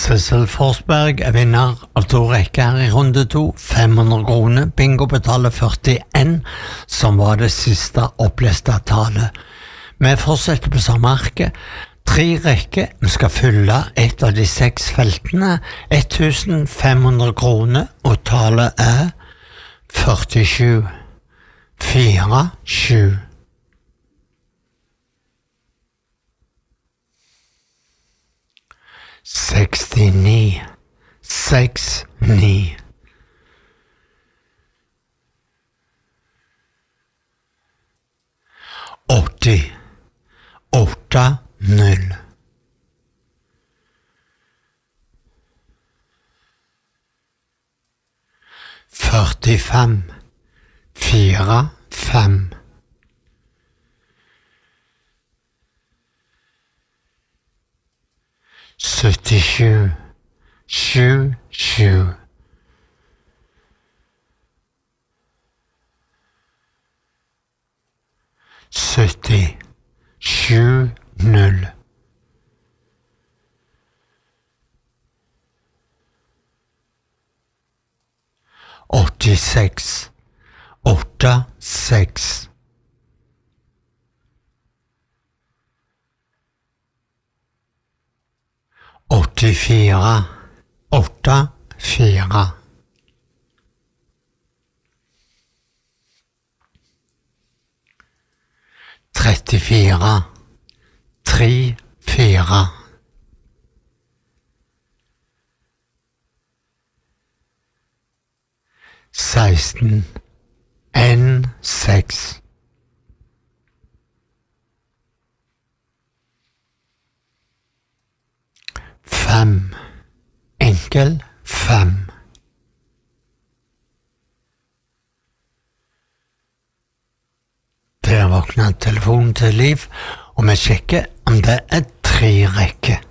Sissel Forsberg er vinner av 2 rekker i runde 2, 500 kroner. Bingo betaler 41, som var det siste oppleste tallet. Vi fortsetter på samme arket. 3 rekker, vi skal fylle et av de 6 feltene. 1500 kroner, og tallet er 47. 47. 69, 69. 80, 80. 45, 45. 77, 77. 70, 70. 86, 86. 84, 84. 34, 34. 16, 16. 5, enkel 5. Der våkner telefonen til liv, og vi sjekker om det er 3 rekker.